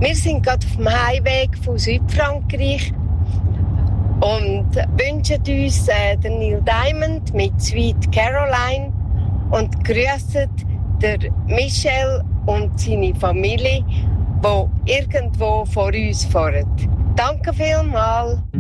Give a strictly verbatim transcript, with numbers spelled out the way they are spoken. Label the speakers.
Speaker 1: Wir sind gerade auf dem Heimweg von Südfrankreich und wünschen uns äh, den Neil Diamond mit Sweet Caroline und grüßen der Michel und seine Familie, die irgendwo vor uns fahren. Danke vielmals.